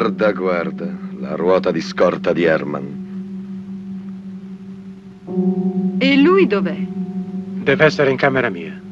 Guarda, guarda, la ruota di scorta di Herman. E lui dov'è? Deve essere in camera mia.